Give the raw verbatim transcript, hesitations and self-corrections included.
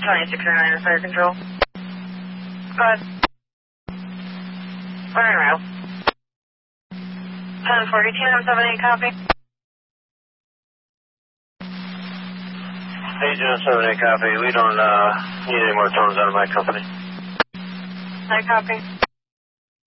twenty-six nine Fire Control. Go ahead. We're in route. ten forty-two, nine seven eight, copy. Agent seven eight, copy. We don't uh, need any more tones out of my company. I copy.